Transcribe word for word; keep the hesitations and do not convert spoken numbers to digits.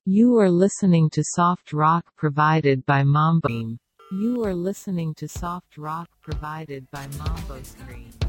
You are listening to soft rock provided by Mambo. You are listening to soft rock provided by Mambo Screen.